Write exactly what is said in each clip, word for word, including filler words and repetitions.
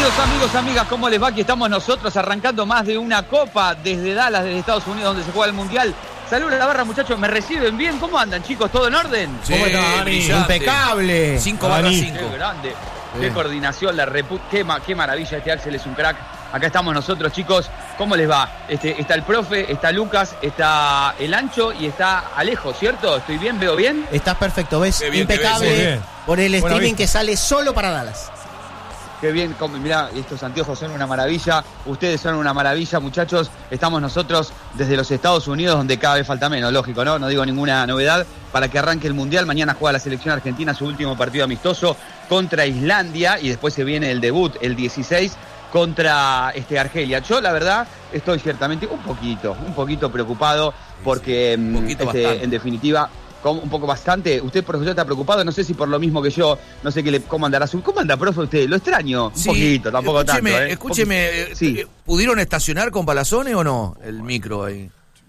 Queridos amigos, amigas, ¿cómo les va? Aquí estamos nosotros arrancando más de una copa desde Dallas, desde Estados Unidos, donde se juega el Mundial. Saludos a la barra, muchachos, ¿me reciben bien? ¿Cómo andan, chicos? ¿Todo en orden? Sí, ¿cómo están? Impecable. cinco barra cinco. Qué grande. Qué coordinación, la repu... qué, ma... qué maravilla, este Axel es un crack. Acá estamos nosotros, chicos. ¿Cómo les va? Este, está el profe, está Lucas, está el Ancho y está Alejo, ¿cierto? ¿Estoy bien? ¿Veo bien? Estás perfecto, ¿ves? Qué bien, Impecable qué bien. Por el Buena streaming vista. que sale solo para Dallas. Qué bien, mirá, estos anteojos son una maravilla, ustedes son una maravilla, muchachos. Estamos nosotros desde los Estados Unidos, donde cada vez falta menos, lógico, ¿no? No digo ninguna novedad, para que arranque el Mundial. Mañana juega la selección argentina su último partido amistoso contra Islandia y después se viene el debut, el dieciséis, contra este, Argelia. Yo, la verdad, estoy ciertamente un poquito, un poquito preocupado porque, un poquito este, en definitiva... un poco bastante. Usted, profesor, está preocupado, no sé si por lo mismo que yo, no sé qué le, cómo andará su... ¿Cómo anda, profe, usted? Lo extraño, un Sí, poquito, tampoco escúcheme, tanto, ¿eh? Escúcheme, eh, Sí. eh, ¿pudieron estacionar con Palazone o no? El micro ahí.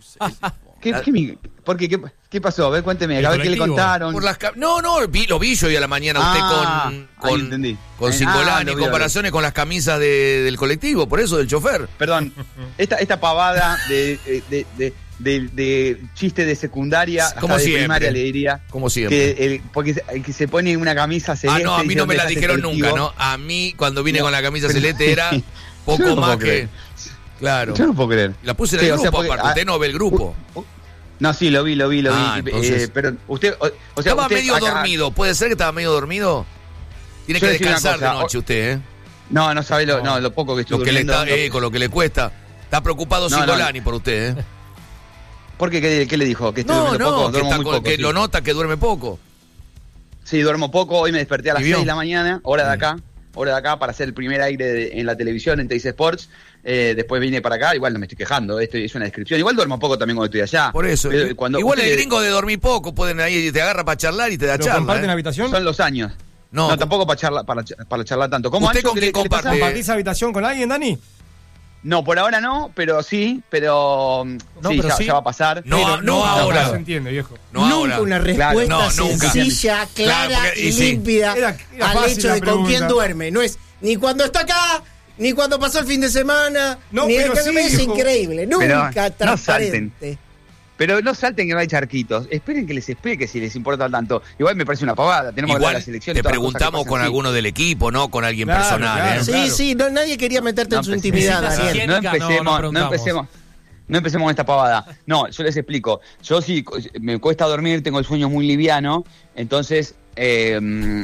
¿Qué, qué, mi- ¿Por qué? ¿Qué, qué pasó? A ver, cuénteme, El a ver qué le colectivo. contaron. Por las ca- no, no, vi, lo vi yo hoy a la mañana usted Ah, con ahí con, entendí. con Ah, Cingolani, lo vi, con lo vi. Palazone, con las camisas de- del colectivo, por eso, del chofer. Perdón, esta, esta pavada de, de, de, de, de chiste de secundaria, hasta Como de siempre. primaria le diría. Como siempre. Que el, porque se- el que se pone una camisa Ah, celeste... no, a mí dice, no me ¿dónde la está ese dijeron nunca, colectivo? ¿no? A mí, cuando vine No, con la camisa pero- celeste, era Yo poco no más puedo que... creer. Claro. Yo no puedo creer. La puse en Sí, el o sea, grupo, porque- aparte. Usted no ve el grupo. Uh, uh, No, sí, lo vi, lo vi, lo Ah, vi. entonces- Eh, pero usted... O, o sea, Estaba usted medio acá- dormido. ¿Puede ser que estaba medio dormido? Tiene Yo que decir una descansar de cosa, noche o- usted, ¿eh? No, no sabe lo, no, lo poco que estoy Lo que le durmiendo. está, eh, con lo que le cuesta. Está preocupado No, no. Cingolani por usted, ¿eh? ¿Por qué? ¿Qué, qué le dijo? ¿Que estoy No, durmiendo no, poco? que, Duermo está muy con- poco, que sí. lo nota que duerme poco. Sí, duermo poco. Hoy me desperté a las ¿Y vio? seis de la mañana, hora de acá, hora de acá, para hacer el primer aire de- en la televisión, en Teis Sports. Eh, después vine para acá, igual no me estoy quejando, esto es una descripción. Igual duermo poco también cuando estoy allá. Por eso. Pero cuando Igual el usted- gringo de dormir poco, pueden ahí, te agarra para charlar y te da ¿Lo charla. comparten ¿eh? habitación? Son los años. No, No, tampoco para charlar, para, ch- para charlar tanto. ¿Cómo, ¿Usted Ancho? con ¿Qué quién le- qué le pasa? comparte? ¿Compartís habitación con alguien, Dani? No, por ahora no, pero sí, pero mm, No, sí, pero ya, sí. ya va a pasar. No, Pero no nunca ahora. se entiende, viejo. No nunca ahora. una Claro, respuesta no, nunca. sencilla, clara Claro, porque- y y sí. límpida Era- era al fácil hecho la de con quién pregunta. duerme. No es ni cuando está acá, ni cuando pasó el fin de semana, No, ni pero el sí, es hijo. increíble. Pero Nunca no transparente. Pero no salten que no hay charquitos. Esperen que les explique si les importa tanto. Igual me parece una pavada. Tenemos que hablar Igual de la selección. y te todas las cosas que preguntamos pasan, con sí. alguno del equipo, no con alguien Claro, personal, claro. ¿eh? Sí, sí, no, nadie quería meterte No en su empecemos. intimidad, Visitas Daniel. higiénicas. No No, empecemos, no no, preguntamos. empecemos. No empecemos con esta pavada. No, yo les explico. Yo sí, me cuesta dormir, tengo el sueño muy liviano, entonces eh,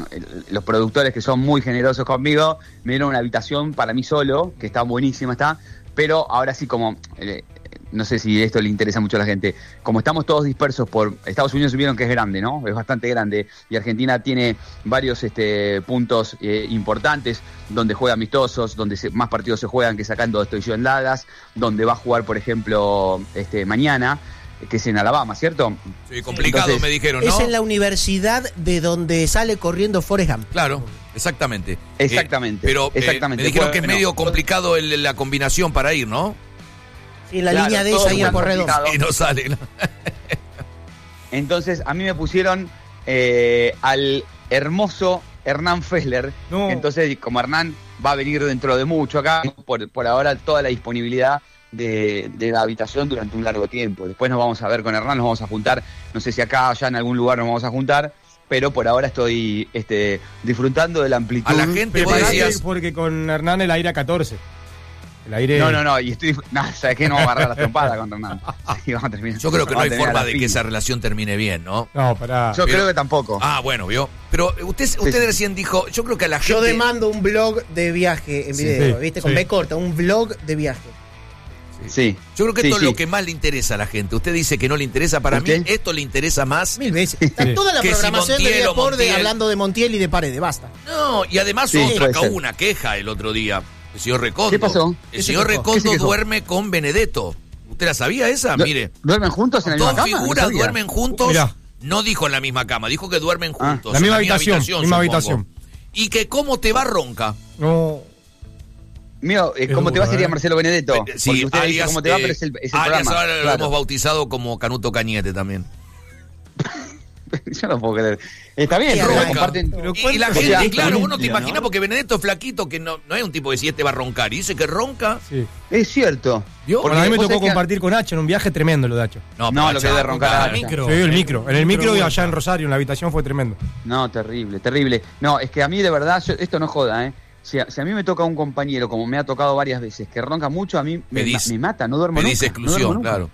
los productores que son muy generosos conmigo me dieron una habitación para mí solo, que está buenísima, está, pero ahora sí como... eh, no sé si esto le interesa mucho a la gente. Como estamos todos dispersos por... Estados Unidos vieron que es grande, ¿no? Es bastante grande. Y Argentina tiene varios este, puntos eh, importantes donde juega amistosos, donde se- más partidos se juegan que sacando estoy yo en Lagas, donde va a jugar, por ejemplo, este mañana, que es en Alabama, ¿cierto? Sí, complicado Entonces, me dijeron, ¿no? Es en la universidad de donde sale corriendo Forrest Gump. Claro, exactamente. Exactamente, Eh, pero eh, exactamente. me dijeron Bueno, que es medio complicado el- la combinación para ir, ¿no? En la Claro, línea de todo esa muy ir a Corredón. complicado. Y no sale, ¿no? Entonces, a mí me pusieron eh, al hermoso Hernán Fessler. No. Entonces, como Hernán va a venir dentro de mucho acá, por, por ahora toda la disponibilidad de, de la habitación durante un largo tiempo. Después nos vamos a ver con Hernán, nos vamos a juntar, no sé si acá o allá en algún lugar nos vamos a juntar, pero por ahora estoy este, disfrutando de la amplitud. A la gente vos Preparate decías... porque con Hernán el aire a catorce. El aire... No, no, no, y estoy... No, ¿sabes qué? No vamos a agarrar la trompada con Hernán. Sí, vamos a terminar. Yo creo que no Vamos hay a terminar forma a de la que fin. esa relación termine bien, ¿no? No, pará. Yo Pero- creo que tampoco. Ah, bueno, vio. Pero usted, usted sí. recién dijo, yo creo que a la gente... Yo demando un blog de viaje en Sí, video, sí, ¿viste? Con sí. B corta, un blog de viaje. Sí. Yo creo que Sí, esto sí. es lo que más le interesa a la gente. Usted dice que no le interesa, para ¿Usted? mí esto le interesa más. Mil veces. Está Sí. toda la Que si programación de Montiel o Sport de- Montiel- hablando de Montiel y de Paredes, basta. No, y además Sí, otra, puede que ser. hubo una queja el otro día. El señor Recondo. ¿Qué pasó? El ¿Qué se señor quejó? ¿Qué se Recondo quejó? duerme con Benedetto. ¿Usted la sabía esa? Du- Mire. ¿Duermen juntos en la misma Dos cama? No figuras sabía. duermen juntos. Mirá. No dijo en la misma cama, dijo que duermen Ah, juntos. la en misma habitación, misma supongo. habitación. Y que cómo te va ronca. No. Mío, eh, Es ¿cómo te va? duro, Sería ¿eh? Marcelo Benedetto. Eh, Porque Sí, usted dice alias, cómo te va, eh, pero es el, es el alias programa. ahora lo Claro. hemos bautizado como Canuto Cañete también. Yo no puedo creer. Está bien, Qué pero arranca. comparten. Pero Y, y la O gente, sea, claro, vos no te ¿no? imaginas porque Benedetto es flaquito, que no, no es un tipo que si este va a roncar. Y dice que ronca. Sí. Es cierto. ¿Vio? Porque Bueno, a mí me vos tocó sabés que- compartir con Hacha en un viaje tremendo lo de Hacha. No, pero lo que debe roncar ronca, Hacha. micro. Sí, el micro. En el micro y Micro, allá en Rosario, en la habitación fue tremendo. No, terrible, terrible. No, es que a mí de verdad, yo- esto no joda, ¿eh? Si a, si a mí me toca un compañero, como me ha tocado varias veces, que ronca mucho, a mí me, Pedís- me mata, no duermo Me nunca. dice no duermo exclusión, nunca. claro.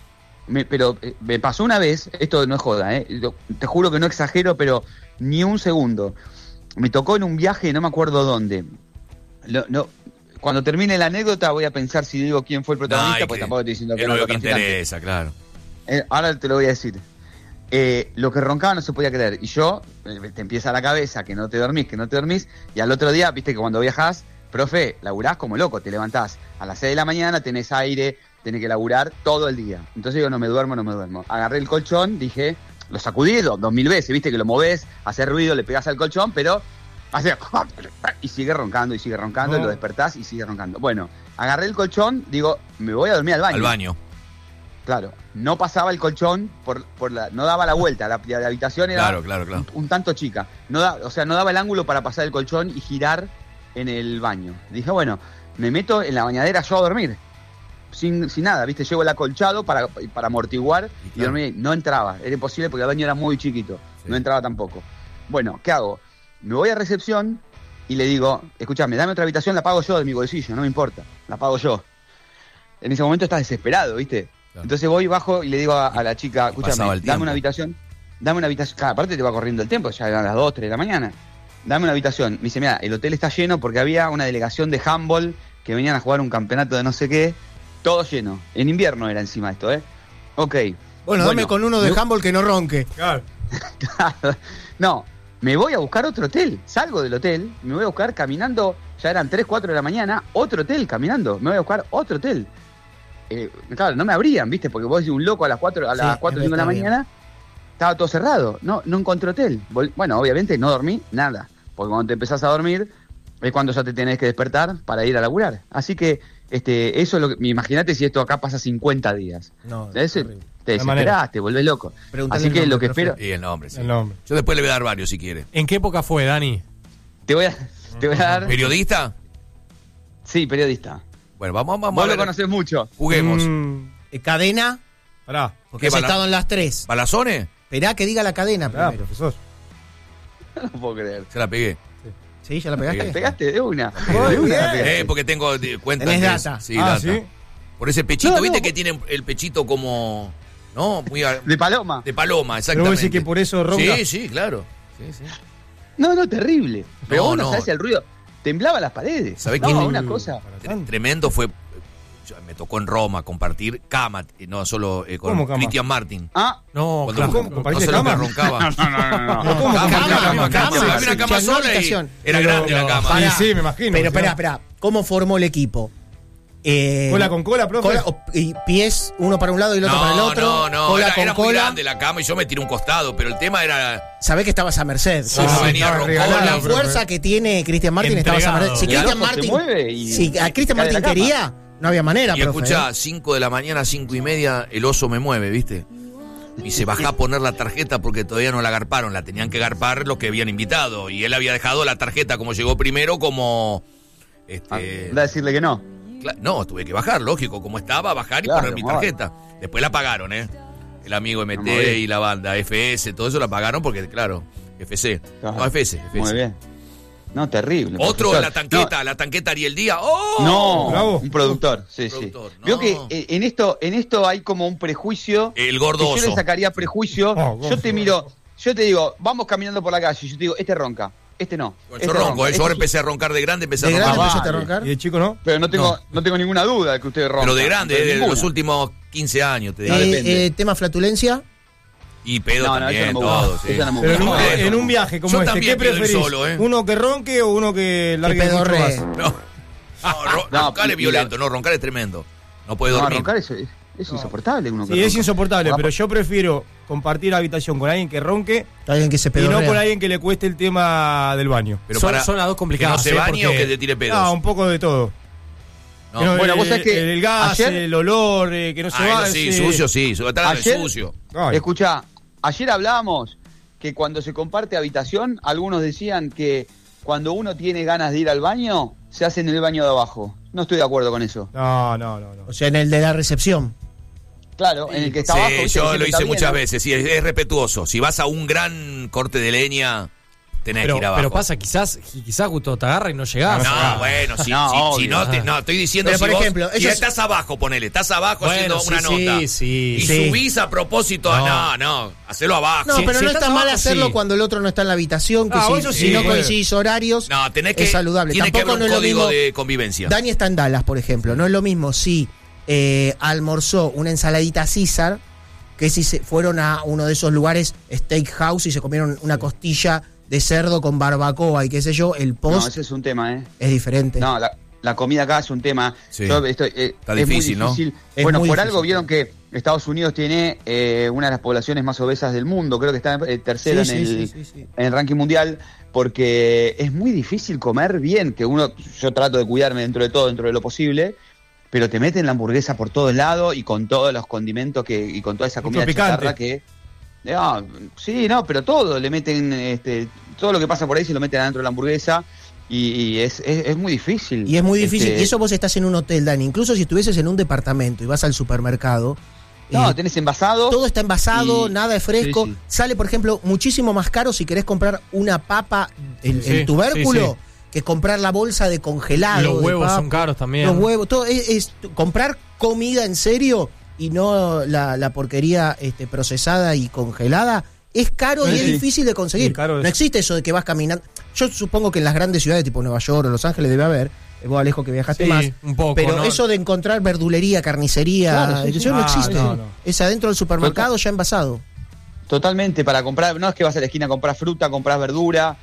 Me- pero eh, me pasó una vez, esto no es joda, ¿eh? Yo- te juro que no exagero, pero ni un segundo. Me tocó en un viaje, no me acuerdo dónde. Lo- no, cuando termine la anécdota voy a pensar si digo quién fue el protagonista, Ay, porque que- tampoco estoy diciendo es que lo no que interesa, claro. Eh, ahora te lo voy a decir. Eh, lo que roncaba no se podía creer. Y yo, eh, te empieza a la cabeza que no te dormís, que no te dormís. Y al otro día, viste que cuando viajás, profe, laburás como loco. Te levantás a las seis de la mañana, tenés aire, tenés que laburar todo el día. Entonces yo no me duermo, no me duermo. Agarré el colchón, dije, lo sacudí dos, dos mil veces, viste que lo movés, hace ruido, le pegás al colchón, pero hace... Y sigue roncando, y sigue roncando, No. y lo despertás y sigue roncando. Bueno, agarré el colchón, digo, me voy a dormir al baño. Al baño. Claro, no pasaba el colchón por, por la, no daba la vuelta, la, la habitación era Claro, claro, claro. Un, un tanto chica, no da, o sea, no daba el ángulo para pasar el colchón y girar en el baño. Dije, bueno, me meto en la bañadera yo a dormir, sin, sin nada, viste, llevo el acolchado para, para amortiguar Y y, claro. dormir. No entraba, era imposible porque el baño era muy chiquito, Sí. no entraba tampoco. Bueno, ¿qué hago? Me voy a recepción y le digo, escúchame, dame otra habitación, la pago yo de mi bolsillo, no me importa, la pago yo. En ese momento estás desesperado, ¿viste? Claro. Entonces voy, bajo y le digo a, a la chica, escúchame, Pasaba el dame tiempo. una habitación, dame una habitación. Claro, aparte te va corriendo el tiempo, ya eran las dos, tres de la mañana. Dame una habitación. Me dice, mira, el hotel está lleno porque había una delegación de handball que venían a jugar un campeonato de no sé qué, todo lleno. En invierno era encima esto, ¿eh? Ok. Bueno, dame con uno de me- handball que no ronque. Claro. Claro. No, me voy a buscar otro hotel. Salgo del hotel, me voy a buscar caminando, ya eran tres, cuatro de la mañana, otro hotel caminando. Me voy a buscar otro hotel. Eh, claro, no me abrían, ¿viste? Porque vos decís un loco a las cuatro, a las Sí, cuatro o es cinco de la verdad, bien. mañana, estaba todo cerrado. No, no encontré hotel. Vol- Bueno, obviamente no dormí nada. Porque cuando te empezás a dormir es cuando ya te tenés que despertar para ir a laburar. Así que este, eso es lo que. Imagínate si esto acá pasa cincuenta días. No, Ese- horrible. te De manera. desesperás, te volvés loco. Preguntale Así el que nombre, lo que profe. espero. Y el nombre, sí. El nombre. Yo después le voy a dar varios si quiere. ¿En qué época fue, Dani? Te voy a, te voy a dar. ¿Periodista? Sí, periodista. Bueno, vamos, vamos Vos a lo ver. conocés mucho. Juguemos. Mm, Eh, cadena, pará. porque has bala- estado en las tres. ¿Balazones? Esperá que diga la cadena Pará, primero. profesor. No puedo creer. Se la pegué. ¿Sí? ¿Ya la ¿Te pegaste? pegaste de una? Muy De una bien. la pegaste. Eh, porque tengo eh, cuentas. Tenés de- data. Sí, ah, data. ¿sí? Por ese pechito, No, ¿viste no. que tienen el pechito como. ¿No? Muy. a- De paloma. de paloma, Pero exactamente. vos decís que por eso ronca. Sí, sí, claro. Sí, sí. No, no, terrible. Pero No, vos no no. sabés el ruido. Temblaba las paredes. ¿Sabés no, quién- una cosa. Para Tre- tanto. Tremendo fue. yo- Me tocó en Roma compartir cama, y no solo eh, con ¿Cómo cama? Cristian Martin. Ah, No, Cuando claro. ¿cómo? no ¿Compartiste solo me cama? roncaba. no, no, no, no. No, ¿cómo? Cama, Cama, cama, cama, cama, cama, había una sí, cama ya no sola y habitación. era Pero- grande la cama. Pará. Sí, sí, me imagino. Pero o sea, espera, espera. ¿Cómo formó el equipo? Eh, ¿Cola con cola, profe? cola- o- y pies, uno para un lado y el otro para el No, otro. no, no, cola era, con era muy cola. grande la cama y yo me tiré un costado, pero el tema era. Sabés que estabas a merced. Sí, Ah, venía estaba roncón, regalado, Con la profe. fuerza que tiene Cristian Martin, estabas a Entregado. merced. Si Y el Cristian ojo se Martin, mueve y- si a Cristian cae de Martin la cama. quería, no había manera, Y profe. escuchá, ¿eh? cinco de la mañana, cinco y media, el oso me mueve, ¿viste? Y se bajá a poner la tarjeta porque todavía no la garparon, la tenían que garpar los que habían invitado. Y él había dejado la tarjeta como llegó primero, como. Ah, Este. anda a decirle que no. cla- No, tuve que bajar, lógico, como estaba, bajar y Claro, poner mi vamos a ver. tarjeta. Después la pagaron, ¿eh? El amigo M Vamos a T ver. y la banda F S, todo eso la pagaron porque, claro, F C. Ajá. No, F S, F S. Muy bien. No, terrible. Otro, profesor. la tanqueta, la tanqueta Ariel Díaz. ¡Oh! No, Bravo. un productor, sí, Productor, sí. no. Veo que eh, en esto, en esto hay como un prejuicio. El que gordo yo le oso. sacaría prejuicio. Oh, yo te miro, yo te digo, vamos caminando por la calle, y yo te digo, este ronca, este no. Bueno, este yo ronco, ronca, ¿eh? este Yo ahora sí. empecé a roncar de grande, empecé ¿De a grande roncar. Ah, empezaste a vale. roncar? ¿Y de chico no? Pero no tengo, No. no. tengo ninguna duda de que usted ronca. Pero de grande, pero de ninguna. los últimos quince años, te digo. No, Eh, depende. eh, tema flatulencia. Y pedo No, no, también, eso no me gusta. todo, sí. Eso no me Pero en un, No, en eso un viaje como Yo este, también ¿qué pido ir preferís? solo, ¿eh? ¿Uno que ronque o uno que largue mucho pedorree. más? No, no, ro- No, roncar es y- y violento, la- no, roncar es tremendo. No puede No, dormir. roncar es, es, es insoportable uno que Sí, es ronca. insoportable, Capaz- pero yo prefiero compartir habitación con alguien que ronque Alguien que se y pedorrea. no con alguien que le cueste el tema del baño. Pero son, para son las dos que no complicadas. se ¿eh? bañe o Porque- que te tire pedos. No, un poco de todo. No. Que no, Bueno, el, vos sabés que el gas, ayer- el olor, eh, que no se Ah, va. eso sí, ese- sucio sí, su- está Ayer- sucio. Ay, Escuchá, ayer hablábamos que cuando se comparte habitación, algunos decían que cuando uno tiene ganas de ir al baño, se hace en el baño de abajo. No estoy de acuerdo con eso. No, no, no, no. O sea, en el de la recepción. Claro, en el que está Sí, abajo. ¿viste? yo Que lo siempre hice está muchas bien, ¿no? veces, sí, es, es respetuoso. Si vas a un gran corte de leña, tenés Pero, que ir abajo. pero pasa, quizás, quizás Gustavo te agarra y no llegás. No, acá. bueno, si, No, si- si obvio. no, te- no, estoy diciendo Pero, si por vos- ejemplo, si ellos- estás abajo, ponele, estás abajo Bueno, haciendo sí, una sí, nota sí, y sí. subís a propósito, No. no, no, hacelo abajo. No, Si- pero si no estás está mal abajo, hacerlo sí. cuando el otro no está en la habitación, que Ah, si, eso si sí, no puede. coincidís horarios, No, tenés que es saludable. Tiene que Tampoco haber no un es lo código mismo. de convivencia. Dani está en Dallas, por ejemplo. No es lo mismo si eh, almorzó una ensaladita César que si se fueron a uno de esos lugares steakhouse y se comieron una costilla de cerdo con barbacoa y qué sé yo. El No, post ese es un tema, ¿eh? es diferente. No, la, la comida acá es un tema. Sí. Yo estoy, eh, Está es difícil, muy ¿no? difícil. Es Bueno, muy por difícil. algo vieron que Estados Unidos tiene eh, una de las poblaciones más obesas del mundo. Creo que está eh, tercero Sí, en, sí, el, sí, sí, sí. en el ranking mundial, porque es muy difícil comer bien. Que uno, yo trato de cuidarme dentro de todo, dentro de lo posible, pero te meten la hamburguesa por todos lados y con todos los condimentos que y con toda esa Mucho comida picante. chatarra que. No, sí, no, pero todo le meten, este, todo lo que pasa por ahí se lo meten adentro de la hamburguesa y, y es, es, es muy difícil. Y es muy difícil. Este, Y eso vos estás en un hotel, Dani. Incluso si estuvieses en un departamento y vas al supermercado. No, eh, tenés envasado. todo está envasado, y- nada es fresco. Sí, sí. Sale, por ejemplo, muchísimo más caro si querés comprar una papa, el, Sí, el tubérculo, sí, que comprar la bolsa de congelado. Los de huevos papa. son caros también. Los huevos, todo es, es comprar comida en serio y no la, la porquería este, procesada y congelada. Es caro y Sí, es sí. difícil de conseguir. Sí, caro es. No existe eso de que vas caminando. Yo supongo que en las grandes ciudades tipo Nueva York o Los Ángeles debe haber. eh, Vos, Alejo, que viajaste Sí, más. un poco, Pero ¿no? eso de encontrar verdulería, carnicería, Claro, sí, sí. eso no Ah, existe. no, no. Es adentro del supermercado ya envasado. Totalmente, para comprar, no es que vas a la esquina a comprar fruta, comprar verdura,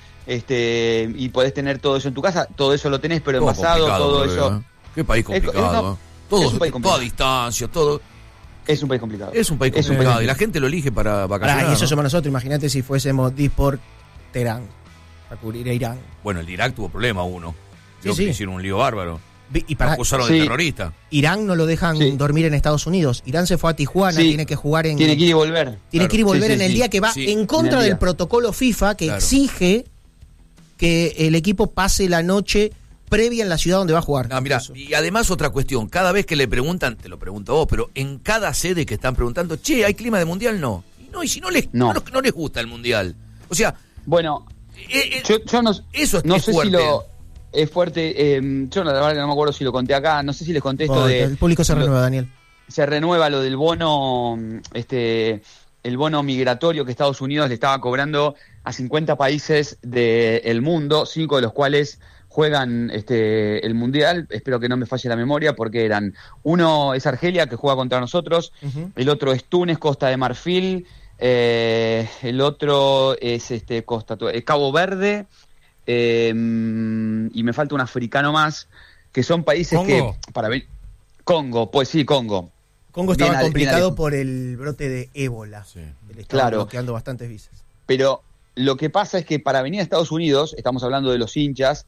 este, y podés tener todo eso en tu casa, todo eso lo tenés, pero Todo envasado, complicado, todo creo, eso. ¿eh? Qué país Es- es complicado. una- ¿eh? Todo, es un país toda complicado. distancia, todo. Es un país complicado. Es un país Es un complicado. país y la gente lo elige para vacacionar. Pará, y eso ¿no? somos nosotros. Imagínate si fuésemos Disport Terán a cubrir a Irán. Bueno, el Irak tuvo problema uno. Sí, Creo sí. que hicieron un lío bárbaro. Vi- Y Lo para acusaron Sí. de terrorista. Irán no lo dejan Sí. dormir en Estados Unidos. Irán se fue a Tijuana, Sí. tiene que jugar en. Tiene que ir y volver. tiene que ir y Claro. volver Sí, en sí, el sí. día que va Sí, en en contra el del día. protocolo FIFA que Claro. exige que el equipo pase la noche previa en la ciudad donde va a jugar. Ah, mira, Eso. y además otra cuestión, cada vez que le preguntan, te lo pregunto a vos, pero en cada sede que están preguntando, che, ¿hay clima de mundial? No. Y no, y si no les, No. no. no les gusta el mundial. O sea, Bueno, eh, eh, yo, yo no, eso es, no es sé fuerte. si lo es fuerte. eh, yo la verdad que no me acuerdo si lo conté acá. No sé si les conté esto Oh, de. el público se lo- renueva, Daniel. se renueva lo del bono, este, el bono migratorio que Estados Unidos le estaba cobrando a cincuenta países del mundo, cinco de los cuales juegan este, el mundial. Espero que no me falle la memoria, porque eran, uno es Argelia, que juega contra nosotros, Ujú. el otro es Túnez, Costa de Marfil, eh, el otro es este Costa eh, Cabo Verde, eh, y me falta un africano más, que son países ¿Congo? que para ver Congo, pues sí, Congo. Congo Bien estaba ale- complicado bien ale- por el brote de ébola. Sí. Le estaba Claro. bloqueando bastantes visas. Pero lo que pasa es que para venir a Estados Unidos, estamos hablando de los hinchas,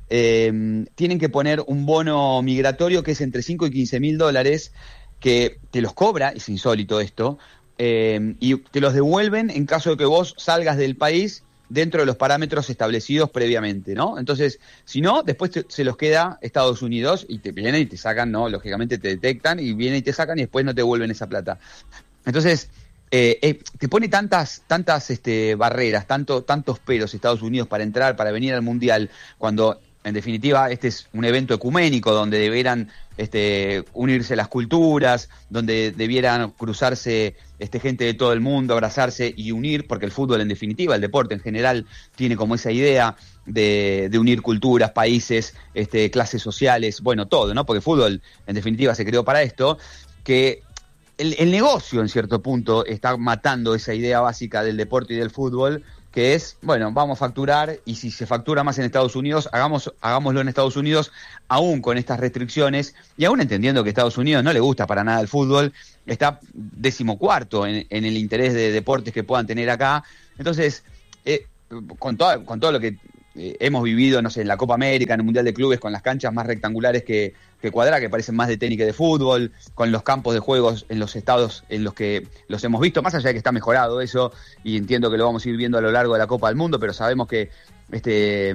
eh, tienen que poner un bono migratorio que es entre cinco y quince mil dólares, que te los cobra, es insólito esto, eh, y te los devuelven en caso de que vos salgas del país dentro de los parámetros establecidos previamente, ¿no? Entonces, si no, después te- se los queda Estados Unidos y te vienen y te sacan, ¿no? Lógicamente te detectan y vienen y te sacan y después no te devuelven esa plata. Entonces, eh, eh, te pone tantas, tantas este, barreras, tanto, tantos peros Estados Unidos para entrar, para venir al Mundial, cuando en definitiva este es un evento ecuménico donde debieran este, unirse las culturas, donde debieran cruzarse este, gente de todo el mundo, abrazarse y unir, porque el fútbol en definitiva, el deporte en general, tiene como esa idea de, de unir culturas, países, este, clases sociales, bueno, todo, ¿no? Porque el fútbol en definitiva se creó para esto, que el, el negocio en cierto punto está matando esa idea básica del deporte y del fútbol, que es, bueno, vamos a facturar, y si se factura más en Estados Unidos, hagamos, hagámoslo en Estados Unidos, aún con estas restricciones, y aún entendiendo que a Estados Unidos no le gusta para nada el fútbol, está decimocuarto en, en el interés de deportes que puedan tener acá. Entonces, eh, con, todo, con todo lo que eh, hemos vivido, no sé, en la Copa América, en el Mundial de Clubes, con las canchas más rectangulares que, que cuadradas, que parecen más de tenis que de fútbol, con los campos de juegos en los estados en los que los hemos visto, más allá de que está mejorado eso, y entiendo que lo vamos a ir viendo a lo largo de la Copa del Mundo, pero sabemos que este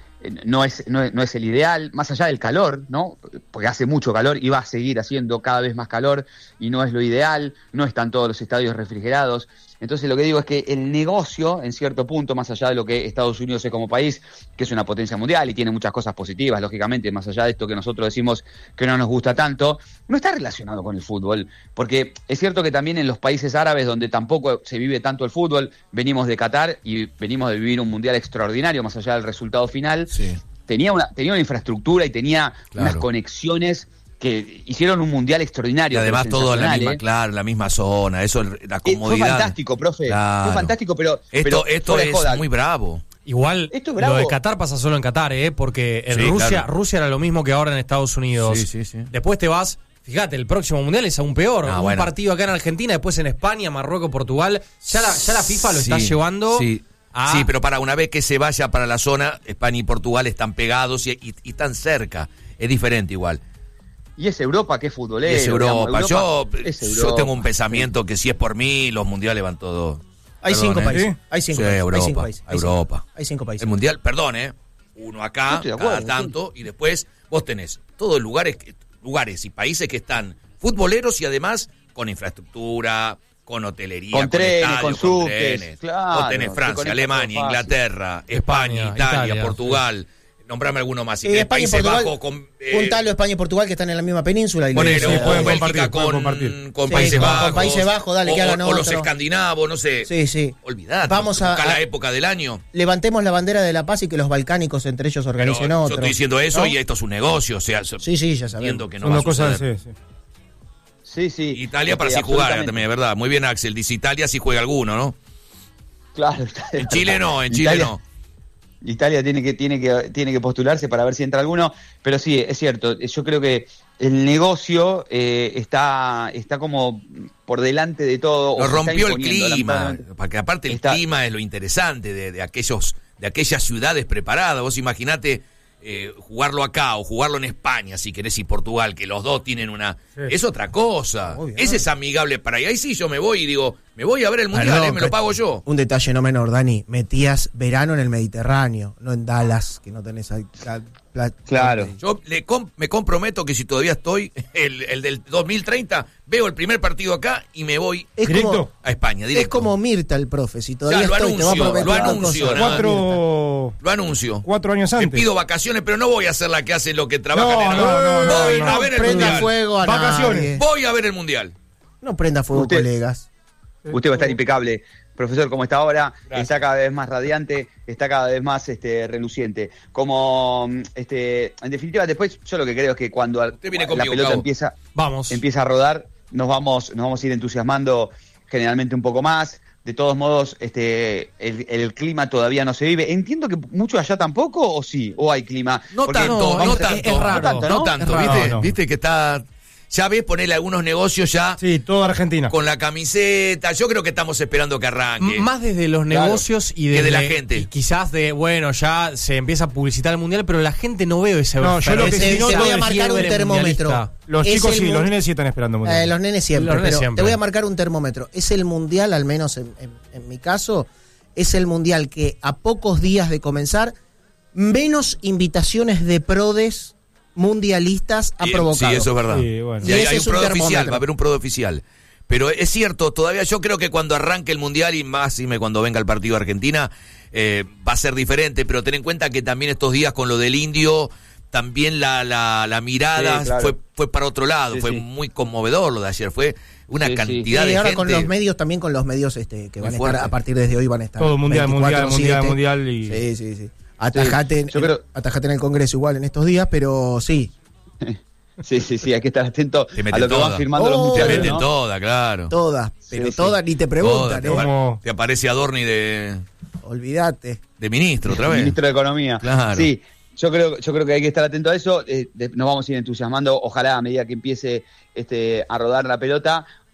no es, no es, no es el ideal, más allá del calor, ¿no? Porque hace mucho calor y va a seguir haciendo cada vez más calor, y no es lo ideal, no están todos los estadios refrigerados. Entonces lo que digo es que el negocio, en cierto punto, más allá de lo que Estados Unidos es como país, que es una potencia mundial y tiene muchas cosas positivas, lógicamente, más allá de esto que nosotros decimos que no nos gusta tanto, no está relacionado con el fútbol. Porque es cierto que también en los países árabes, donde tampoco se vive tanto el fútbol, venimos de Qatar y venimos de vivir un mundial extraordinario, más allá del resultado final, Sí. tenía una, tenía una infraestructura y tenía Claro. unas conexiones que hicieron un mundial Y extraordinario. además pero todo en la sensacional, misma, ¿eh? claro, la misma zona, eso, la Eh, comodidad. Fue fantástico, profe. Claro. Fue fantástico, pero. Esto, pero esto fuera de es joda. muy bravo. Igual, Esto es bravo. lo de Qatar pasa solo en Qatar, ¿eh? Porque en Sí, Rusia, claro. Rusia era lo mismo que ahora en Estados Unidos. Sí, sí, sí. Después te vas, fíjate, el próximo mundial es aún peor. Ah, Un bueno. partido acá en Argentina, después en España, Marruecos, Portugal. Ya la, ya la FIFA lo Sí, está llevando Sí. a... Sí, pero para una vez que se vaya para la zona, España y Portugal están pegados y, y, y están cerca. Es diferente igual. Y es Europa, que es futbolero. Y es Europa. digamos, Yo, es yo Europa. tengo un pensamiento que si es por mí, los mundiales van todos. Hay Perdón, cinco ¿eh? países. ¿Sí? Hay cinco Sí, países. Hay Europa, cinco países. Hay cinco- Europa. Hay cinco países. El mundial, perdón, ¿eh? Uno acá, Estoy de acuerdo, cada sí. tanto, y después vos tenés todos lugares, que- lugares y países que están futboleros y además con infraestructura, con hotelería, Con trenes, estadios, con subtes, trenes. claro, Vos tenés se Francia, conecta Alemania, todo fácil. Inglaterra, España, España, Italia, Italia, Portugal. Nombrame alguno más. Y Eh, que España y Países Portugal, Bajos con... eh, juntalo España y Portugal, que están en la misma península. Y lo- Ponele, Sí, o pueden con Bélgica compartir, pueden con, compartir. con Sí, Países con- con Bajos. Países Bajos, dale, o, que hagan o los otro. escandinavos, no sé. Sí, sí. Olvidate. Vamos a- buscá la a- época del año. Levantemos la bandera de la paz y que los balcánicos entre ellos Pero organicen yo otro. estoy diciendo eso ¿no? y esto es un negocio. O sea, so- Sí, sí, ya sabemos. entiendo que no Son va a dos cosas, suceder. sí, sí. Sí, sí. Italia para Este, sí jugar, absolutamente. también, es verdad. Muy bien, Axel. Dice Italia si juega alguno, ¿no? Claro. En Chile no, en Chile Italia- no. Italia tiene que, tiene que, tiene que postularse para ver si entra alguno, pero sí, es cierto, yo creo que el negocio eh, está, está como por delante de todo. o Lo se está rompió el imponiendo, clima, lamentablemente. porque aparte el Está- clima es lo interesante de, de aquellos, de aquellas ciudades preparadas. Vos imaginate eh, jugarlo acá o jugarlo en España, si querés, y Portugal, que los dos tienen una... Sí. Es otra cosa. Obvio. Ese es amigable para ahí. Ahí sí yo me voy y digo, me voy a ver el Mundial, Perdón, eh, me lo que- pago yo. Un detalle no menor, Dani. Metías verano en el Mediterráneo, no en Dallas, que no tenés... al- al- pla- Claro. Yo le com- me comprometo que si todavía estoy, el, el del dos mil treinta, veo el primer partido acá y me voy Es ¿Directo? como, a España, directo. es como Mirta el profe. Si todavía Ya, lo estoy, te voy a anuncio, prometer lo una anuncio, cosa. nada. Cuatro, Lo anuncio. cuatro años Me antes. pido vacaciones, pero no voy a hacer la que hacen los que trabajan No, en el... no, no, no, Voy no. a ver el prenda Mundial. fuego a Vacaciones. nadie. Voy a ver el Mundial. No prenda fuego, Usted- colegas. Usted va a estar impecable. Profesor, como está ahora, Gracias. está cada vez más radiante, está cada vez más este, reluciente. Como, este, en definitiva, después yo lo que creo es que cuando Usted viene la conmigo, pelota Cabo. empieza, Vamos. empieza a rodar, nos vamos, nos vamos a ir entusiasmando generalmente un poco más. De todos modos, este, el, el clima todavía no se vive. Entiendo que mucho allá tampoco, o sí, o hay clima. No Porque tanto, no, no es- tanto. es raro. No tanto, no ¿no? tanto, Es raro. ¿viste? No, no. Viste que está... Ya ves ponerle algunos negocios ya Sí, toda Argentina. con la camiseta. Yo creo que estamos esperando que arranque. M- Más desde los Claro. negocios y Que desde de la gente. y quizás de, bueno, ya se empieza a publicitar el mundial, pero la gente no veo ese No, yo lo que Te- sí te noto voy a es marcar un fiebre termómetro. mundialista. Los Es chicos el sí, mu- los nenes sí están esperando. mundial. Eh, los nenes siempre, Los nenes pero siempre. te voy a marcar un termómetro. Es el mundial, al menos en, en- en mi caso, es el mundial que a pocos días de comenzar, menos invitaciones de prodes mundialistas ha Y- provocado. Sí, eso es verdad. Sí, bueno. Y Y hay, ese hay un es un pro oficial, termómetro. va a haber un pro oficial. Pero es cierto, todavía yo creo que cuando arranque el Mundial y más y me cuando venga el partido de Argentina, eh, va a ser diferente, pero ten en cuenta que también estos días con lo del indio, también la, la, la mirada Sí, claro. fue, fue para otro lado, Sí, fue sí. muy conmovedor lo de ayer, fue una Sí, sí. cantidad Y de ahora gente. con los medios, también con los medios este, que Muy van a fuerte. estar, a partir desde hoy van a estar. Todo mundial, mundial, mundial, veinticuatro siete. mundial y... Sí, sí, sí. Atajate, en, yo creo- atajate en el Congreso igual en estos días, pero sí, Sí, sí, sí, hay que estar atento Te a meten lo que toda. van firmando los Oh, Te muchachos, meten ¿no? toda, claro. todas, pero Sí, sí. todas ni te Toda, preguntan, te, ¿eh? apare- Como- te aparece Adorni de, Olvídate. de ministro otra vez. Ministro de Economía. Claro. Sí, yo creo, yo creo que hay que estar atento a eso. Eh, de- nos vamos a ir entusiasmando, ojalá a medida que empiece este, a rodar la pelota.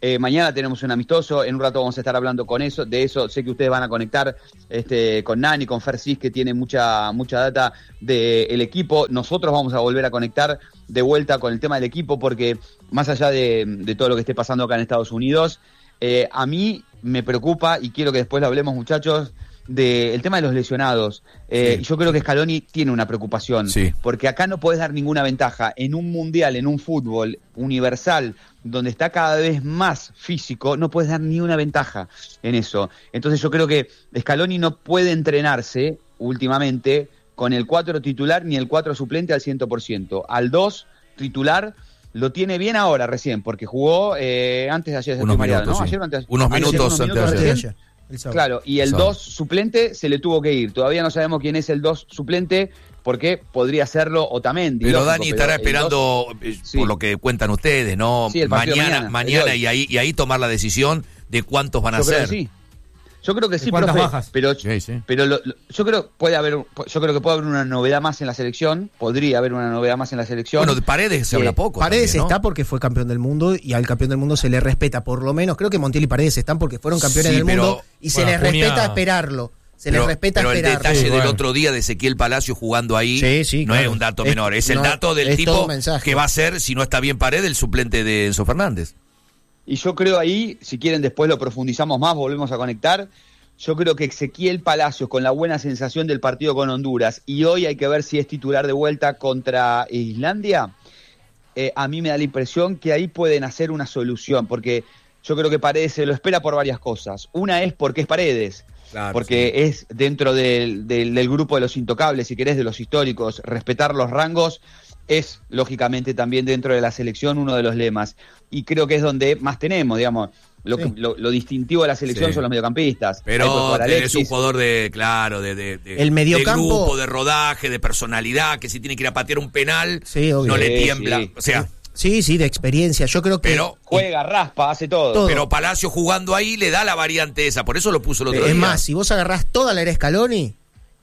Eh, mañana tenemos un amistoso, en un rato vamos a estar hablando con eso, de eso. Sé que ustedes van a conectar este, con Nani, con Fersis, que tiene mucha mucha data del equipo. Nosotros vamos a volver a conectar de vuelta con el tema del equipo, porque más allá de, de todo lo que esté pasando acá en Estados Unidos, eh, a mí me preocupa, y quiero que después lo hablemos, muchachos, del tema de los lesionados. Eh, sí. Yo creo que Scaloni tiene una preocupación, sí. porque acá no podés dar ninguna ventaja. En un mundial, en un fútbol universal, donde está cada vez más físico, no puedes dar ni una ventaja en eso. Entonces yo creo que Scaloni no puede entrenarse últimamente con el cuatro titular ni el cuatro suplente al cien por ciento. Al dos titular lo tiene bien ahora recién, porque jugó eh, antes de ayer. Unos Mariano, minutos, ¿no? sí. Ayer, antes, unos ayer, minutos unos antes de ayer. Claro, y el dos suplente se le tuvo que ir. Todavía no sabemos quién es el dos suplente, porque podría serlo Otamendi. Pero lógico, Dani pero estará esperando, dos, sí. por lo que cuentan ustedes, ¿no? Sí, mañana, mañana, mañana y ahí y ahí tomar la decisión de cuántos van a yo ser. Creo que sí. Yo creo que sí, ¿Cuántas profe, bajas? pero, sí, sí. pero lo, lo, yo creo puede haber, yo creo que puede haber una novedad más en la selección, podría haber una novedad más en la selección. Bueno, de Paredes se eh, habla poco. Paredes también, ¿no? está porque fue campeón del mundo y al campeón del mundo se le respeta, por lo menos. Creo que Montiel y Paredes están porque fueron campeones sí, del pero, mundo y bueno, se les Acuña... respeta esperarlo. Se pero, les respeta pero esperarlo. el detalle Sí, del bueno. otro día de Ezequiel Palacio jugando ahí sí, sí, no claro. es un dato es, menor, es el no, dato del es tipo mensaje. que va a ser, si no está bien Paredes, el suplente de Enzo Fernández. Y yo creo ahí, si quieren después lo profundizamos más, volvemos a conectar. Yo creo que Ezequiel Palacios, con la buena sensación del partido con Honduras, y hoy hay que ver si es titular de vuelta contra Islandia, eh, a mí me da la impresión que ahí pueden hacer una solución, porque yo creo que Paredes se lo espera por varias cosas. Una es porque es Paredes, Claro, porque sí. es dentro del, del, del grupo de los intocables, si querés, de los históricos, respetar los rangos, es lógicamente también dentro de la selección uno de los lemas, y creo que es donde más tenemos, digamos. Lo, sí. lo, lo distintivo de la selección sí. son los mediocampistas. Pero tenés un jugador de, claro, de, de, de, el mediocampo, de grupo, de rodaje, de personalidad, que si tiene que ir a patear un penal, sí, no le sí, tiembla. Sí. O sea, sí, sí, de experiencia. Yo creo que pero, juega, raspa, hace todo. todo. Pero Palacio jugando ahí le da la variante esa, por eso lo puso el otro es día. Es más, si vos agarrás toda la era Scaloni,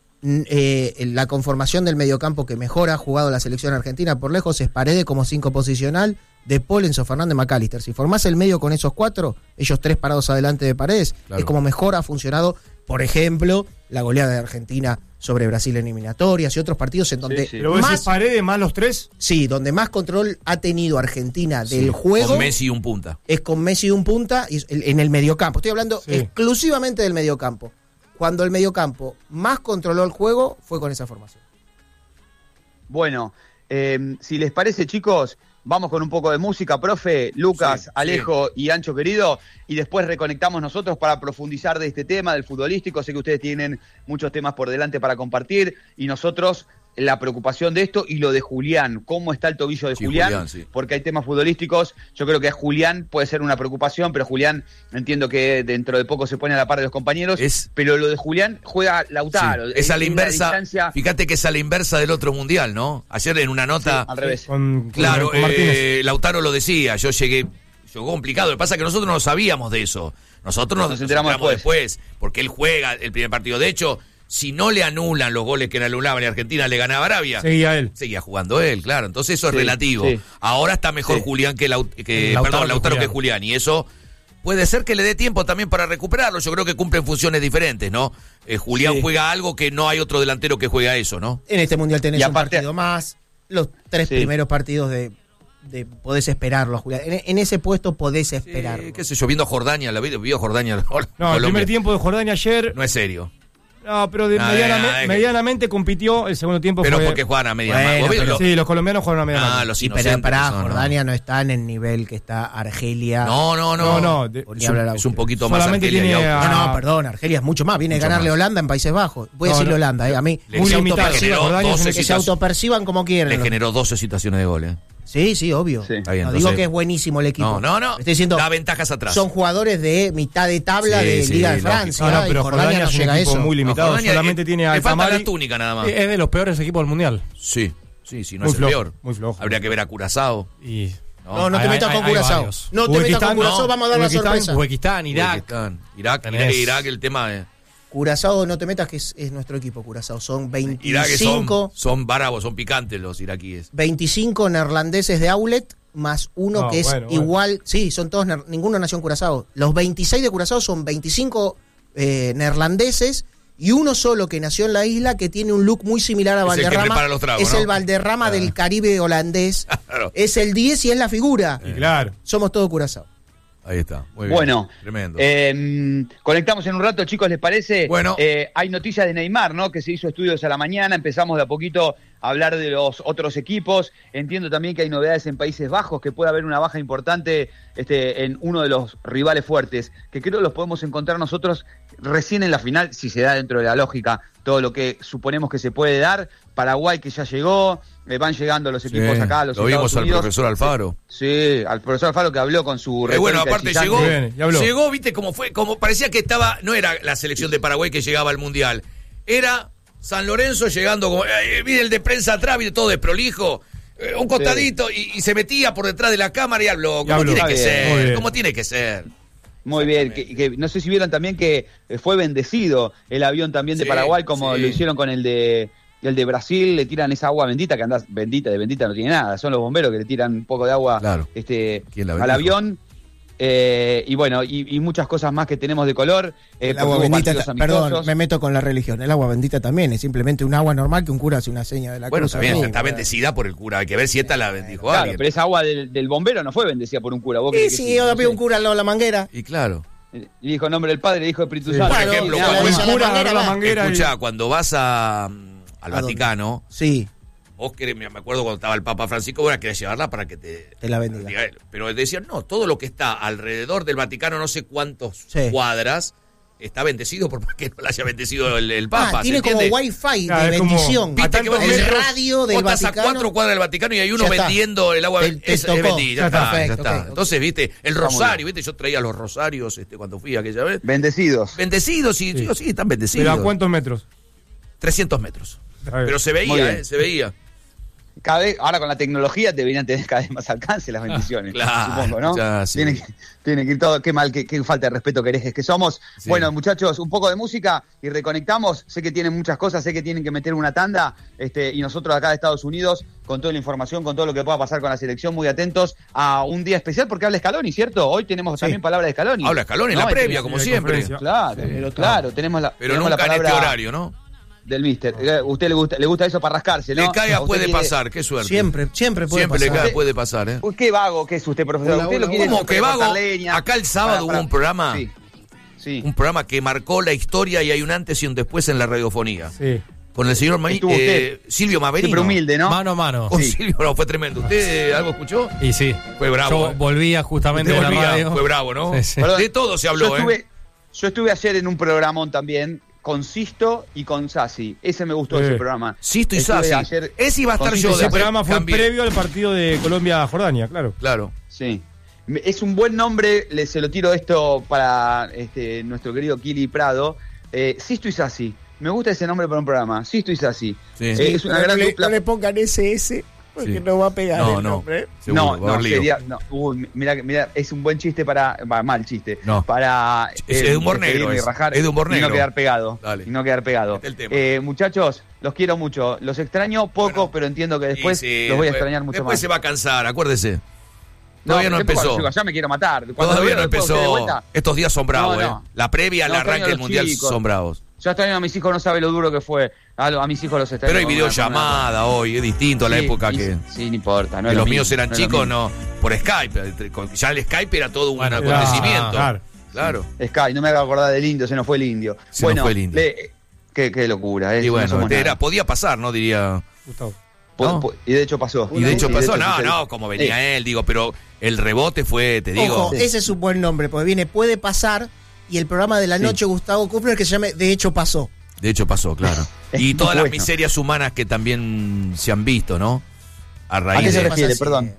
eh, la conformación del mediocampo que mejor ha jugado la selección argentina por lejos es Paredes como cinco posicional, De Paul, Enzo Fernández, McAllister. Si formás el medio con esos cuatro, ellos tres parados adelante de Paredes, claro. es como mejor ha funcionado, por ejemplo, la goleada de Argentina sobre Brasil en eliminatorias y otros partidos en donde sí, sí. ¿Pero vos más decís Paredes más los tres? Sí, donde más control ha tenido Argentina del sí, juego. Con Messi y un punta. Es con Messi y un punta y en el mediocampo. Estoy hablando sí. exclusivamente del mediocampo. Cuando el mediocampo más controló el juego fue con esa formación. Bueno, eh, si les parece, chicos, vamos con un poco de música, profe, Lucas, sí, Alejo sí. y Ancho querido, y después reconectamos nosotros para profundizar de este tema del futbolístico. Sé que ustedes tienen muchos temas por delante para compartir, y nosotros la preocupación de esto y lo de Julián, cómo está el tobillo de sí, Julián, Julián sí. porque hay temas futbolísticos. Yo creo que a Julián puede ser una preocupación, pero Julián entiendo que dentro de poco se pone a la par de los compañeros, es, pero lo de Julián juega Lautaro. Sí, es a la inversa, distancia... fíjate que es a la inversa del otro mundial, ¿no? Ayer en una nota... Sí, al revés. Con, claro, con eh, Lautaro lo decía, yo llegué, llegó complicado, lo que pasa es que nosotros no sabíamos de eso, nosotros nos, nos enteramos, enteramos después. después, porque él juega el primer partido, de hecho... Si no le anulan los goles que le anulaban y Argentina le ganaba a Arabia, seguía él. Seguía jugando él, claro. Entonces eso es sí, relativo. Sí. Ahora está mejor sí. Julián que, Laut que Lautaro, perdón, Lautaro que Julián. Y eso puede ser que le dé tiempo también para recuperarlo. Yo creo que cumplen funciones diferentes, ¿no? Eh, Julián sí. juega algo que no hay otro delantero que juega eso, ¿no? En este Mundial tenés y un aparte, partido más. Los tres sí. primeros partidos de... De, podés esperarlo, Julián. En, en ese puesto podés esperarlo. Sí, qué sé yo, viendo a Jordania, la vio Jordania. No, Colombia. el primer tiempo de Jordania ayer... No es serio. No, pero de no, medianamente, no, no, medianamente compitió, el segundo tiempo pero fue... porque juegan a media bueno, más. Pero, sí, los colombianos juegan a media ah, más. Los sí, pero para son, Jordania no. no está en el nivel que está Argelia. No, no, no. no, no de, es, un, es un poquito más solamente Argelia tiene y a... No, no, perdón, Argelia es mucho más. Viene mucho a ganarle a más. Holanda en Países Bajos. Voy a no, decirle no. Holanda, eh. A mí, le muy autoperciban, que se autoperciban como quieren. Le generó doce situaciones de gol, ¿eh? Sí, sí, obvio. Sí. Bien, no entonces, digo que es buenísimo el equipo. No, no, no. Estoy diciendo, da ventajas atrás. Son jugadores de mitad de tabla sí, de sí, Liga de lógico. Francia. No, no, pero y Jordania, Jordania no es llega un equipo eso. muy limitado. No, solamente es, tiene a le falta Alfamari. la túnica nada más. Es de los peores equipos del Mundial. Sí, sí, sí, no muy es flojo, el peor. Muy flojo. Habría que ver a Curazao. Y... No, no, no te hay, metas hay, con hay Curazao. varios. No te metas con Curazao, no. vamos a dar la sorpresa. Uzbekistán, Irak. Uzbekistán, Irak, Tenés. Irak, el tema es... Curazao, no te metas que es, es nuestro equipo, Curazao. Son veinticinco. Irak son, son bárabos, son picantes los iraquíes. veinticinco neerlandeses de Aulet más uno No, que es bueno, bueno. igual. Sí, son todos, ner- ninguno nació en Curazao. Los veintiséis de Curazao son veinticinco eh, neerlandeses y uno solo que nació en la isla que tiene un look muy similar a Es el que Valderrama. prepara los tragos, es ¿no? el Valderrama Ah. del Caribe holandés. Claro. Es el diez y es la figura. Y claro. Somos todos Curazao. Ahí está. Muy bien. Bueno, Tremendo. eh, conectamos en un rato, chicos, ¿les parece? Bueno. Eh, hay noticias de Neymar, ¿no? Que se hizo estudios a la mañana, empezamos de a poquito a hablar de los otros equipos. Entiendo también que hay novedades en Países Bajos, que puede haber una baja importante este, en uno de los rivales fuertes, que creo los podemos encontrar nosotros recién en la final, si se da dentro de la lógica, todo lo que suponemos que se puede dar. Paraguay que ya llegó, eh, van llegando los equipos Sí, acá, los lo vimos Estados al Unidos. profesor Alfaro. Sí, al profesor Alfaro que habló con su Eh, bueno, retórica aparte hechizante. llegó, Bien, ya habló. llegó, viste cómo fue, como parecía que estaba, no era la selección de Paraguay que llegaba al Mundial, era San Lorenzo llegando como, eh, mire el de prensa atrás, mire todo desprolijo, eh, un costadito y, y se metía por detrás de la cámara y habló, como habló. tiene que Está bien, muy ser, bien. como tiene que ser. Muy bien, que, que no sé si vieron también que eh, fue bendecido el avión también de Sí, Paraguay, como sí. lo hicieron con el de el de Brasil, le tiran esa agua bendita, que anda bendita, de bendita no tiene nada, son los bomberos que le tiran un poco de agua Claro. este, ¿Quién la al bendijo? avión. Eh, y bueno, y, y muchas cosas más que tenemos de color. eh, El agua porque hubo bendita, partidos perdón, amistosos. me meto con la religión. El agua bendita también es simplemente un agua normal que un cura hace una seña de la Bueno, cruz. está bien, así, está ¿verdad? bendecida por el cura, hay que ver si esta la bendijo Claro, alguien. pero esa agua del, del bombero no fue bendecida por un cura. ¿Vos Sí, creés que sí, No había sé. un cura al lado de la manguera. Y claro, Y dijo en nombre del Padre, dijo Espíritu Sí. Santo. por Claro, ejemplo, la- cuando la- El la- cura manguera agarra la va. manguera y- escuchá, cuando vas a, al ¿A dónde? Vaticano, Sí, vos querés, me acuerdo cuando estaba el Papa Francisco, vos querés llevarla para que te, te la bendiga. diga él. Pero decían, no, todo lo que está alrededor del Vaticano, no sé cuántos Sí. cuadras, está bendecido por más que no la haya bendecido el, el Papa. Ah, ¿se tiene como entiende? wifi Claro, de es como- bendición. Viste a que vos tantos El decís, metros, radio del vos estás a Vaticano. cuatro cuadras del Vaticano y hay uno Ya está. vendiendo el agua. Te- te es, es tocó. bendita, ya Ya está, está. ya Perfecto, está. ok. Entonces, viste, el Está muy rosario, viste, yo traía los rosarios este cuando fui aquella vez. Bendecidos. Bendecidos, y Sí. digo, sí, están bendecidos. ¿Pero a cuántos metros? trescientos metros. A ver. Pero se Muy veía, bien. eh, se veía. Cada vez, ahora con la tecnología deberían tener cada vez más alcance las bendiciones, claro, supongo, ¿no? ya, sí. Tiene, que, tiene que ir todo, qué mal, qué, qué falta de respeto que herejes que somos. Sí. Bueno, muchachos, un poco de música y reconectamos. Sé que tienen muchas cosas, sé que tienen que meter una tanda, este, y nosotros acá de Estados Unidos, con toda la información, con todo lo que pueda pasar con la selección, muy atentos a un día especial porque habla Scaloni, ¿cierto? Hoy tenemos Sí. también palabra de Scaloni. Habla Scaloni en ¿No? la Este- previa, como de siempre. conferencia. Claro, Sí, pero claro, tenemos la, Pero tenemos nunca la en palabra este horario, ¿no? del mister. Eh, Usted le gusta, le gusta eso para rascarse, ¿no? Le caiga ¿A usted puede quiere- pasar, qué suerte. Siempre, siempre puede Siempre le pasar. cae, puede pasar, ¿eh? Uy, qué vago que es usted, profesor. Hola, usted hola, lo quiere ¿Cómo siempre que vago? cortar leña. Acá el sábado Para- para- hubo un programa, Sí, sí. un programa que marcó la historia y hay un antes y un después en la radiofonía. Sí. Con el señor Ma- Estuvo eh, usted. Silvio Maverino. Siempre humilde, ¿no? Mano a mano. Con Sí. Silvio, no, fue tremendo. ¿Usted eh, algo escuchó? Y sí. Fue bravo. Yo eh. volvía justamente Usted de la volvía, radio. fue bravo, ¿no? Sí, sí. Perdón. De todo se Yo habló, estuve, ¿eh? yo estuve ayer en un programón también con Sisto y con Sassi. Ese me gustó, Sí. ese programa. Sisto y Estuve Sassi. ayer Ese iba a estar con yo. Sisto y Ese Sassi. programa fue También. previo al partido de Colombia-Jordania, claro. Claro. Sí. Me- Es un buen nombre, le, se lo tiro esto para este, nuestro querido Kili Prado. Eh, Sisto y Sassi. Me gusta ese nombre para un programa. Sisto y Sassi. Sí. Eh, Sí, es una no, gran le, dupla. no le pongan ese ese porque Sí. no va a pegar No, el no. nombre. Seguro, No, va a no, haber lío. sería. No, uy, mira, mira, es un buen chiste para. Va, mal chiste. No. Para. Es de humor despedirme negro, y es. rajar Es de humor Y negro. no quedar pegado. Dale. Y no quedar pegado. Este es el tema. Eh, muchachos, los quiero mucho. Los extraño poco, Bueno. pero entiendo que después Y sí, los voy a después- extrañar mucho Después más. se va a cansar, acuérdese. No, Todavía no después cuando empezó. llego allá me quiero matar. Cuando Todavía no lo veo después a usted de empezó. vuelta, Estos días son bravos, No, ¿eh? no. La previa al No, arranque extraño a del los mundial chicos. son bravos. ya extraño a mis hijos, no sabe lo duro que fue. A, lo- a mis hijos los extraño. Pero hay con una- con videollamada hoy, es distinto a la Sí, época y- que, Sí, no importa. No que es lo los mismo, míos eran no es lo chicos, mismo. no, por Skype. Con- Ya el Skype era todo un Bueno, acontecimiento. claro. Claro. Sky, no me haga acordar del indio, se nos fue el indio. Se nos bueno, fue el indio. le- qué, qué locura, ¿eh? Y No bueno, somos este nada. era, podía pasar, ¿no? Diría. Gustavo. Po- ¿no? po- y de hecho pasó. Y de hecho Sí, pasó, no, sucedió. no, como venía Sí. él, digo, pero el rebote fue, te digo. Ojo, ese es un buen nombre, porque viene Puede Pasar y el programa de la Sí. noche Gustavo Kufner que se llame De hecho pasó. De hecho pasó, claro. Es Y muy todas las bueno. miserias humanas que también se han visto, ¿no? A ¿A raíz qué se de. refiere? Pasa así. Perdón.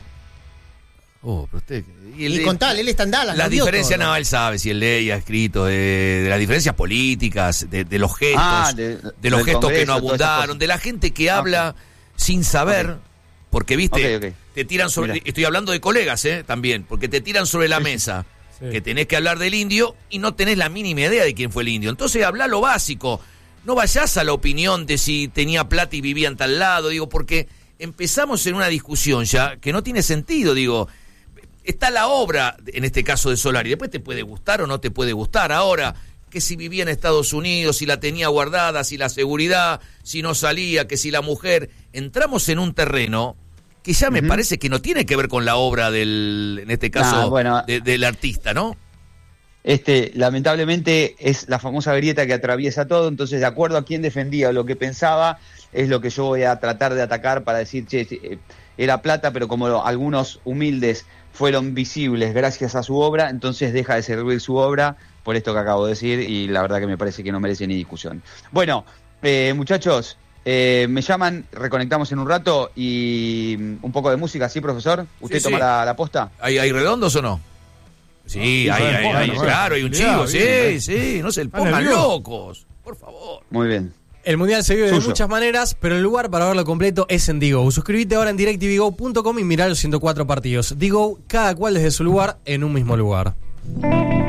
Oh, pero usted. Y, el- con tal, él está en Dallas. La lo vio diferencia, todo. no, él sabe si él lee, ha escrito, de, de las diferencias políticas, de, de los gestos, Ah, de, de- los del gestos que no Congreso, todas esas abundaron, cosas. de la gente que habla sin saber, Ok. porque viste, Ok, ok. te tiran sobre, Mira. estoy hablando de colegas, eh, también, porque te tiran sobre la Sí, sí. mesa Sí. que tenés que hablar del indio y no tenés la mínima idea de quién fue el indio. Entonces habla lo básico, no vayas a la opinión de si tenía plata y vivía en tal lado, digo, porque empezamos en una discusión ya que no tiene sentido, digo. Está la obra, en este caso de Solari, después te puede gustar o no te puede gustar. Ahora, que si vivía en Estados Unidos, si la tenía guardada, si la seguridad, si no salía, que si la mujer... Entramos en un terreno que ya me uh-huh. parece que no tiene que ver con la obra del, en este caso, nah, bueno, de, del artista, ¿no? Este, lamentablemente es la famosa grieta que atraviesa todo, entonces de acuerdo a quién defendía o lo que pensaba, es lo que yo voy a tratar de atacar para decir, che, era plata, pero como algunos humildes fueron visibles gracias a su obra, entonces deja de servir su obra por esto que acabo de decir, y la verdad que me parece que no merece ni discusión. Bueno, eh, muchachos, eh, me llaman, reconectamos en un rato y un poco de música, ¿sí, profesor? ¿Usted sí, toma sí. La, la posta? ¿Hay, ¿Hay redondos o no? Sí, no, hay, hay, bueno, hay, bueno. claro, hay un chivo, sí, Bien, sí, no se pongan nervioso. locos, por favor. Muy bien. El Mundial se vive de Suyo. muchas maneras, pero el lugar para verlo completo es en Digo. Suscríbete ahora en directv go punto com y mirá los ciento cuatro partidos. Digo, cada cual desde su lugar, en un mismo lugar.